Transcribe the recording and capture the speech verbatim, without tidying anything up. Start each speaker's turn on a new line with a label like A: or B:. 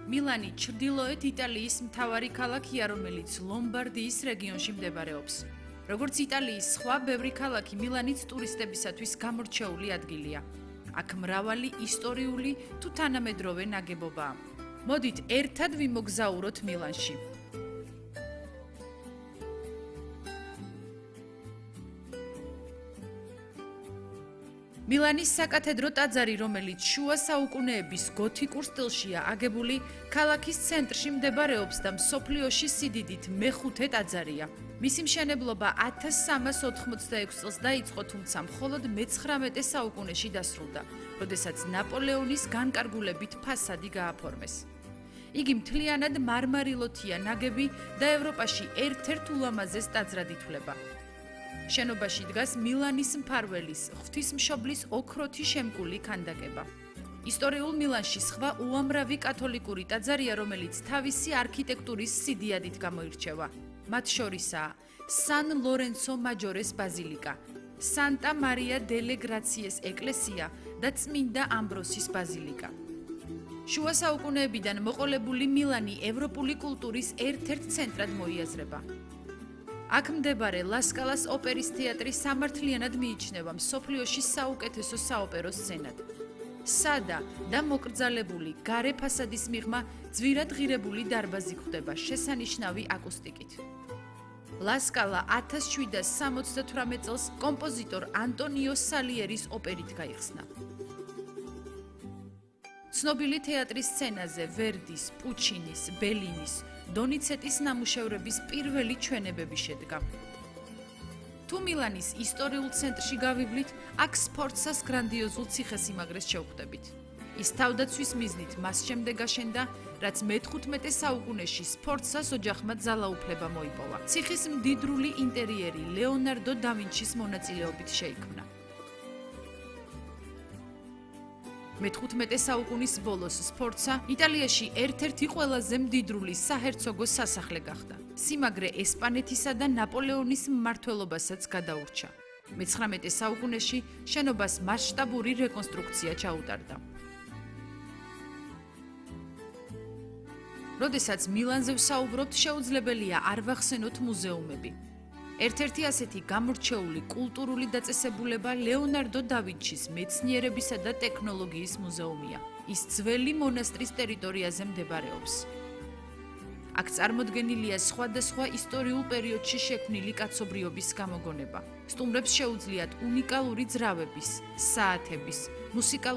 A: მილანი ჩრდილოეთ იტალიის მთავარი ქალაქია, რომელიც ლომბარდიის რეგიონში მდებარეობს. როგორც იტალიის სხვა ბევრი ქალაქი, მილანიც ტურისტებისათვის გამორჩეული ადგილია. აქ მრავალი ისტორიული თუ თანამედროვე ნაგებობაა. მოდით ერთად ვიმოგზაუროთ მილანში. მილანის საკათედრო ტაძარი, რომელიც შუა საუკუნეების გოთიკურ სტილშია აგებული, ქალაქის ცენტრში მდებარეობს და მსოფლიოში სიდიდით მეხუთე ტაძარია. მისი მშენებლობა ათას სამას ოთხმოცდაექვსი წელს დაიწყო, თუმცა მხოლოდ მეცხრამეტე საუკუნეში დასრულდა, როდესაც ნაპოლეონის განკარგულებით ფასადი გააფორმეს. იგი მთლიანად მარმარილოთია ნაგები და ევროპაში ერთ-ერთ ულამაზეს ტაძრად ითვლება. შენობაში დგას მილანის მფარველის, ღვთისმშობლის ოქროთი შემკული ქანდაკება. ისტორიულ მილანში სხვა უამრავი კათოლიკური ტაძარია, რომელიც თავისი არქიტექტურის სიდიადით გამოირჩევა. მათ შორისაა სან ლორენცო მაჯორეს ბაზილიკა, სანტა მარია დელე გრაციეს ეკლესია და წმინდა ამბროსის ბაზილიკა. შუა საუკუნეებიდან მოყოლებული მილანი ევროპული კულტურის ერთ-ერთ ცენტრად მოიაზრება. აქ მდებარე ლასკალას ოპერის თეატრი სამართლიანად მიიჩნევა მსოფლიოში საუკეთესო საოპერო სცენად. სადა და მოკრძალებული გარე ფასადის მიღმა ძვირად ღირებული დარბაზი გვხვდება შესანიშნავი აკუსტიკით. ლასკალა ათას შვიდას სამოცდათვრამეტ წელს კომპოზიტორ ანტონიო სალიერის ოპერით გაიხსნა. ცნობილი თეატრის სცენაზე ვერდის, პუჩინის, ბელინის, დონიცეტის ნამუშევრების პირველი ჩვენებები შედგა. თუ მილანის ისტორიულ ცენტრში გავივლით, აქ სფორცას გრანდიოზულ ციხესიმაგრეს შევხვდებით. ის თავდაცვის მიზნით მას შემდეგ აშენდა, რაც მეთხუთმეტე საუკუნეში სფორცას ოჯახმა ძალაუფლება მოიპოვა. ციხის მდიდრული ინტერიერი ლეონარდო და ვინჩის მონაწილეობით შეიქმნა. მეთხუთმეტე საუკუნის ბოლოს სფორცა იტალიაში ერთ-ერთი ყველაზე მდიდრული საჰერცოგო სასახლე გახდა. სიმაგრე ესპანეთისა და ნაპოლეონის მმართველობასაც გადაურჩა. მეცხრამეტე საუკუნეში შენობას მასშტაბური რეკონსტრუქცია ჩაუტარდა. როდესაც მილანზე ვსაუბრობთ, შეუძლებელია არ ვახსენოთ მუზეუმები. ერთ-ერთი ასეთი გამორჩეული კულტურული დაწესებულება ლეონარდო და ვინჩის მეცნიერებისა და ტექნოლოგიის მუზეუმია. ის ძველი მონასტრის ტერიტორიაზე მდებარეობს. აქ წარმოდგენილია სხვადასხვა ისტორიულ პერიოდში შექმნილი კაცობრიობის გამოგონება. სტუმრებს შეუძლიათ უნიკალური ძრავების, საათების, მუსიკალური